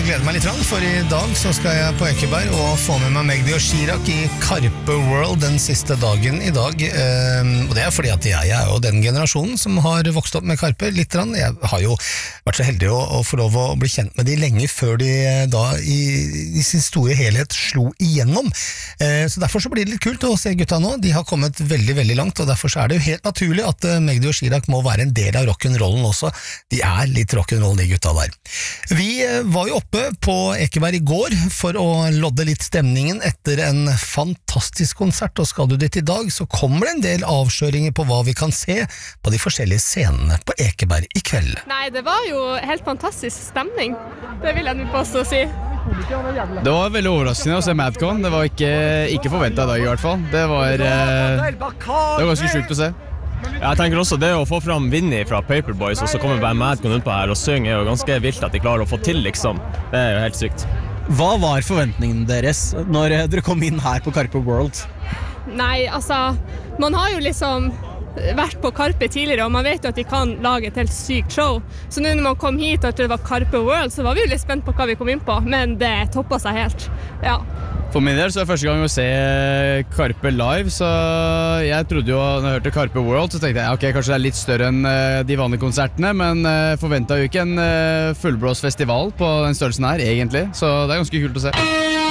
gleder meg litt, for i dag så skal jeg på Ekeberg og få med meg Magdi og Chirag i Karpe World den siste dagen i dag. Og det fordi at jeg er jo den generasjonen som har vokst opp med Karpe litt. Jeg har jo vært så heldig å få lov å bli kjent med de lenge før de da i sin store helhet slo igjennom. Så derfor så blir det litt kult å se gutta nå. De har kommet veldig, veldig langt, og derfor så er det jo helt naturlig at Magdi og Chirag må være en del av rock'n'rollen også. De er litt rock'n'roll, de gutta der. Vi var jo oppe på Ekeberg i går for å lodde litt stemningen etter en fantastisk konsert, og skal du dit i dag, så kommer det en del avsløringer på hva vi kan se på de forskjellige scenene på Ekeberg i kveld. Nei, det var jo helt fantastisk stemning. Det vil jeg nå påstå å si. Det var veldig overraskende å se Madcon. Det var ikke forventet i dag i hvert fall. Det var ganske sjukt å se. Jeg tenker også det å få fram Vinny fra Paperboys og så kommer bare Madcon ut på her og synger er jo ganske vilt at de klarer å få til liksom. Det er jo helt sykt. Hva var forventningene deres når dere kom inn her på Karpe World? Nei, altså, man har jo liksom vært på Karpe tidligere, og man vet jo at de kan lage et helt sykt show. Så nå når man kom hit og at det var Karpe World, så var vi jo litt spent på hva vi kom inn på, men det toppet seg helt. Ja. For min del så er det første gang å se Karpe live, så jeg trodde jo, når jeg hørte Karpe World, så tenkte jeg, ok, kanskje det er litt større enn de vanlige konsertene, men forventet jo ikke en fullblås festival på den størrelsen her, egentlig, så det er ganske kult å se.